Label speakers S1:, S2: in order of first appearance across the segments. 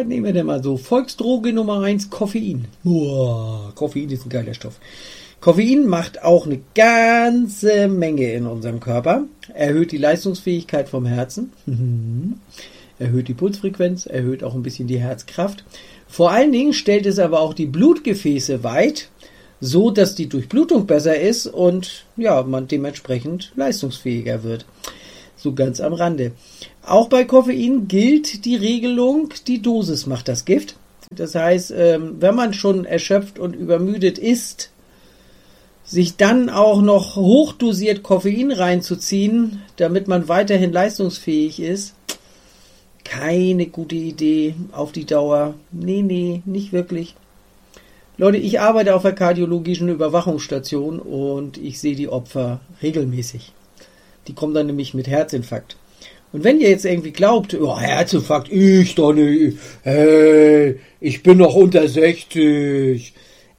S1: was nehmen wir denn mal so? Volksdroge Nummer 1, Koffein. Boah, Koffein ist ein geiler Stoff. Koffein macht auch eine ganze Menge in unserem Körper. Erhöht die Leistungsfähigkeit vom Herzen. Erhöht die Pulsfrequenz, erhöht auch ein bisschen die Herzkraft. Vor allen Dingen stellt es aber auch die Blutgefäße weit, so dass die Durchblutung besser ist und ja, man dementsprechend leistungsfähiger wird. So ganz am Rande. Auch bei Koffein gilt die Regelung, die Dosis macht das Gift. Das heißt, wenn man schon erschöpft und übermüdet ist, sich dann auch noch hochdosiert Koffein reinzuziehen, damit man weiterhin leistungsfähig ist, keine gute Idee auf die Dauer. Nee, nicht wirklich. Leute, ich arbeite auf der kardiologischen Überwachungsstation und ich sehe die Opfer regelmäßig. Die kommen dann nämlich mit Herzinfarkt. Und wenn ihr jetzt irgendwie glaubt, oh, Herzinfarkt, ich doch nicht, hey, ich bin noch unter 60.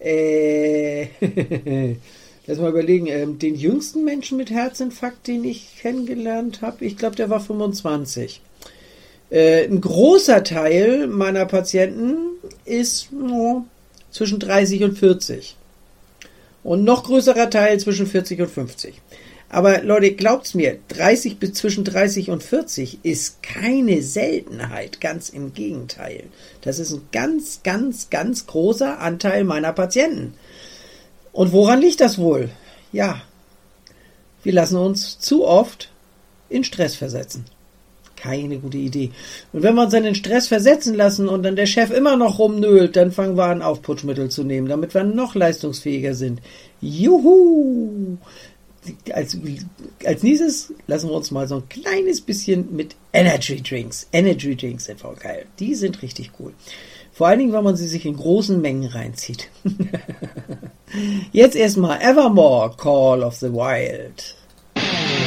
S1: Lass mal überlegen, den jüngsten Menschen mit Herzinfarkt, den ich kennengelernt habe, ich glaube, der war 25. Ein großer Teil meiner Patienten ist zwischen 30 und 40. Und noch größerer Teil zwischen 40 und 50. Aber Leute, glaubt's mir, zwischen 30 und 40 ist keine Seltenheit, ganz im Gegenteil. Das ist ein ganz großer Anteil meiner Patienten. Und woran liegt das wohl? Ja, wir lassen uns zu oft in Stress versetzen. Keine gute Idee. Und wenn wir uns dann in Stress versetzen lassen und dann der Chef immer noch rumnölt, dann fangen wir an, Aufputschmittel zu nehmen, damit wir noch leistungsfähiger sind. Juhu! Als nächstes lassen wir uns mal so ein kleines bisschen mit Energy Drinks. Energy Drinks sind voll geil. Die sind richtig cool. Vor allen Dingen, wenn man sie sich in großen Mengen reinzieht. Jetzt erstmal Evermore, Call of the Wild.